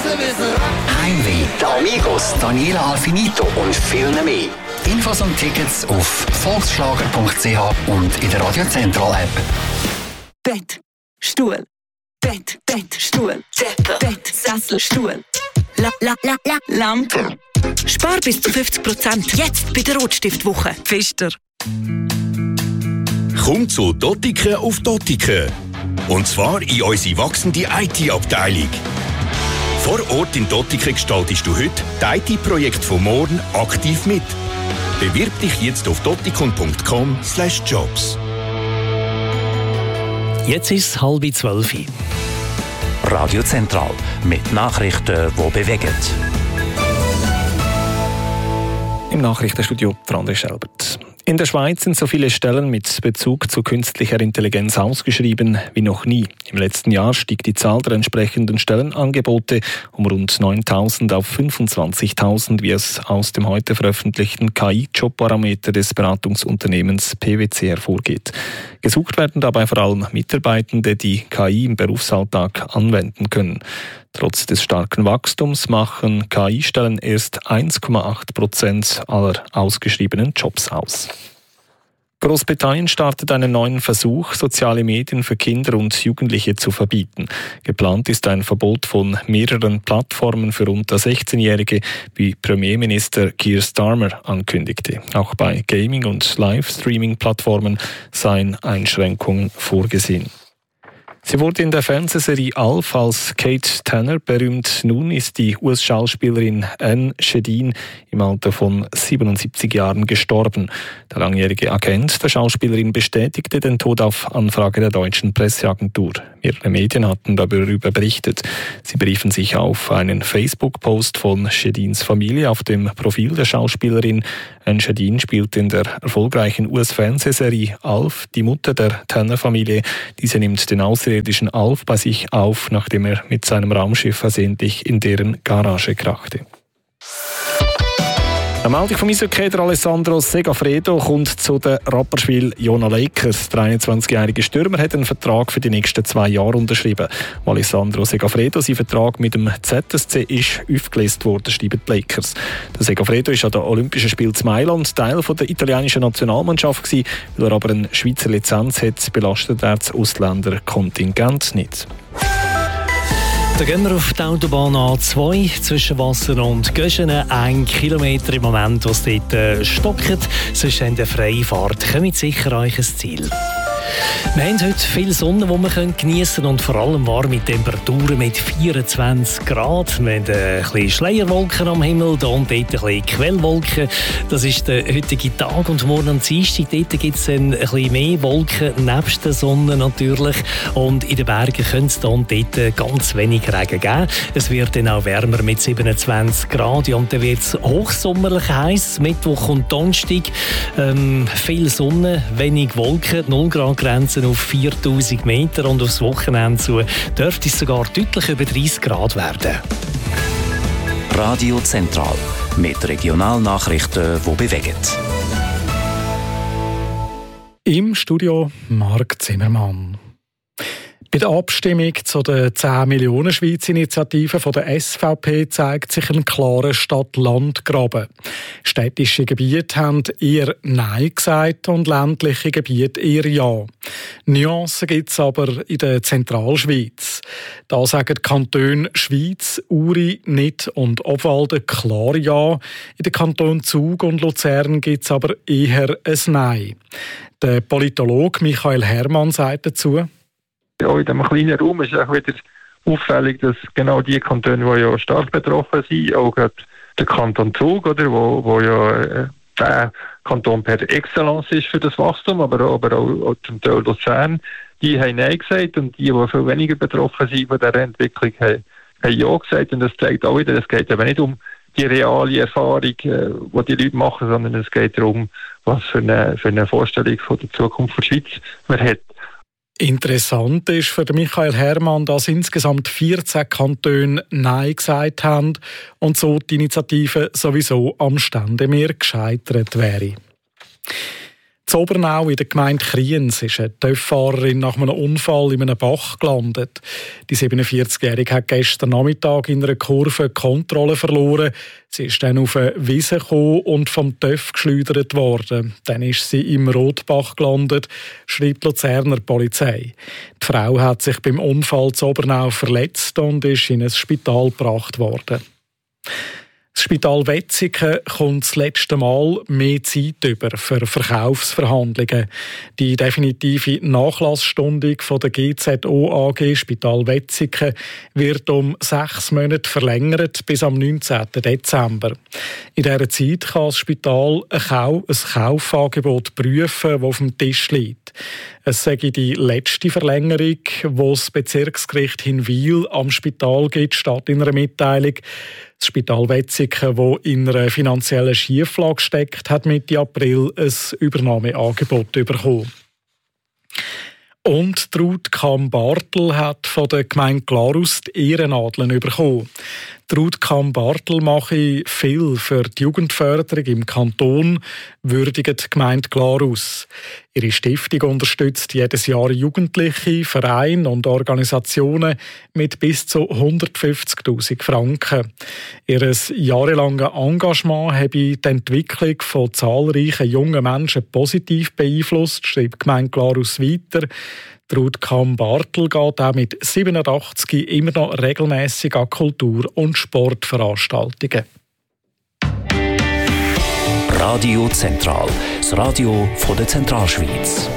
Heimweh, die Amigos, Daniela Alfinito und viel mehr. Infos und Tickets auf volksschlager.ch und in der Radio Central App. Bett, Stuhl, Bett, Stuhl, Bett, Sessel, Stuhl, Lampe. Spar bis zu 50% jetzt bei der Rotstiftwoche. Pfister. Komm zu Dottiken auf Dottiken. Und zwar in unsere wachsende IT-Abteilung. Vor Ort in Dottiken gestaltest du heute die IT-Projekte von morgen aktiv mit. Bewirb dich jetzt auf dottikon.com/jobs. Jetzt ist es 11:30. Radio Zentral mit Nachrichten, die bewegen. Im Nachrichtenstudio André Schelbert. In der Schweiz sind so viele Stellen mit Bezug zu künstlicher Intelligenz ausgeschrieben wie noch nie. Im letzten Jahr stieg die Zahl der entsprechenden Stellenangebote um rund 9.000 auf 25.000, wie es aus dem heute veröffentlichten KI-Jobbarometer des Beratungsunternehmens PwC hervorgeht. Gesucht werden dabei vor allem Mitarbeitende, die KI im Berufsalltag anwenden können. Trotz des starken Wachstums machen KI-Stellen erst 1,8% aller ausgeschriebenen Jobs aus. Großbritannien startet einen neuen Versuch, soziale Medien für Kinder und Jugendliche zu verbieten. Geplant ist ein Verbot von mehreren Plattformen für unter 16-Jährige, wie Premierminister Keir Starmer ankündigte. Auch bei Gaming- und Livestreaming-Plattformen seien Einschränkungen vorgesehen. Sie wurde in der Fernsehserie Alf als Kate Tanner berühmt. Nun ist die US-Schauspielerin Anne Shedin im Alter von 77 Jahren gestorben. Der langjährige Agent der Schauspielerin bestätigte den Tod auf Anfrage der deutschen Presseagentur. Mehrere Medien hatten darüber berichtet. Sie beriefen sich auf einen Facebook-Post von Shedins Familie auf dem Profil der Schauspielerin. Anne Shedin spielt in der erfolgreichen US-Fernsehserie Alf die Mutter der Tanner-Familie. Diese nimmt den außerirdischen Alf bei sich auf, nachdem er mit seinem Raumschiff versehentlich in deren Garage krachte. Am Meldung vom Eishockey, der Alessandro Segafredo kommt zu den Rapperswil Jona Lakers. Der 21-jährige Stürmer hat einen Vertrag für die nächsten 2 Jahre unterschrieben. Alessandro Segafredo, sein Vertrag mit dem ZSC ist aufgelöst worden, schreiben die Lakers. Der Segafredo ist an den Olympischen Spielen in Mailand Teil der italienischen Nationalmannschaft gewesen. Weil er aber eine Schweizer Lizenz hat, belastet er das Ausländerkontingent nicht. Dann gehen wir auf die Autobahn A2 zwischen Wasser und Göschenen. 1 Kilometer im Moment, was dort stockt. Sonst haben wir freie Fahrt. Kommt sicher euch ein Ziel. Wir haben heute viel Sonne, die wir geniessen können und vor allem warme Temperaturen mit 24 Grad. Wir haben ein bisschen Schleierwolken am Himmel, da und dort ein bisschen Quellwolken. Das ist der heutige Tag und morgen am Dienstag dort gibt es ein bisschen mehr Wolken, nebst der Sonne natürlich. Und in den Bergen könnte es da und dort ganz wenig Regen geben. Es wird dann auch wärmer mit 27 Grad ja, und dann wird es hochsommerlich heiß. Mittwoch und Donnerstag viel Sonne, wenig Wolken, 0 Grad Grenzen auf 4000 Meter und aufs Wochenende zu dürfte es sogar deutlich über 30 Grad werden. Radio Zentral mit Regionalnachrichten, die bewegen. Im Studio Marc Zimmermann. Bei der Abstimmung zu der 10-Millionen-Schweiz-Initiative von der SVP zeigt sich ein klarer Stadt-Land-Graben. Städtische Gebiete haben eher Nein gesagt und ländliche Gebiete eher Ja. Nuancen gibt es aber in der Zentralschweiz. Da sagen die Kantone Schwyz, Uri, Nid und Obwalden klar Ja. In den Kantonen Zug und Luzern gibt es aber eher ein Nein. Der Politologe Michael Hermann sagt dazu: Auch in diesem kleinen Raum ist es auch wieder auffällig, dass genau die Kantone, die ja stark betroffen sind, auch gerade der Kanton Zug, oder, wo ja der Kanton per Excellence ist für das Wachstum, aber auch zum Teil Luzern, die haben Nein gesagt und die viel weniger betroffen sind von dieser Entwicklung, haben Ja gesagt. Und das zeigt auch wieder, es geht eben nicht um die reale Erfahrung, die die Leute machen, sondern es geht darum, was für eine Vorstellung von der Zukunft der Schweiz man hat. Interessant ist für Michael Hermann, dass insgesamt 14 Kantone Nein gesagt haben und so die Initiative sowieso am Ständemeer gescheitert wäre. In Obernau in der Gemeinde Kriens ist eine TÜV-Fahrerin nach einem Unfall in einem Bach gelandet. Die 47-Jährige hat gestern Nachmittag in einer Kurve die Kontrolle verloren. Sie ist dann auf eine Wiese gekommen und vom TÜV geschleudert worden. Dann ist sie im Rotbach gelandet, schreibt die Luzerner Polizei. Die Frau hat sich beim Unfall in Obernau verletzt und ist in ein Spital gebracht worden. Das Spital Wetzikon kommt das letzte Mal mehr Zeit über für Verkaufsverhandlungen. Die definitive Nachlassstundung von der GZO AG Spital Wetzikon wird um 6 Monate verlängert bis am 19. Dezember. In dieser Zeit kann das Spital ein Kaufangebot prüfen, das auf dem Tisch liegt. Es sei die letzte Verlängerung, die das Bezirksgericht Hinwil am Spital gibt, statt in einer Mitteilung. Das Spital Wetzikon, das in einer finanziellen Schieflage steckt, hat Mitte April ein Übernahmeangebot bekommen. Und Ruth Kamm-Bartel hat von der Gemeinde Glarus die Ehrenadeln bekommen. Ruth Kamm-Bartel mache viel für die Jugendförderung im Kanton, würdigt die Gemeinde Glarus. Ihre Stiftung unterstützt jedes Jahr Jugendliche, Vereine und Organisationen mit bis zu 150'000 Franken. Ihr jahrelanges Engagement habe die Entwicklung von zahlreichen jungen Menschen positiv beeinflusst, schreibt die Gemeinde Glarus weiter. Ruth Kamm-Bartel geht auch mit 87 immer noch regelmässig an Kultur- und Sportveranstaltungen. Radio Zentral, das Radio von der Zentralschweiz.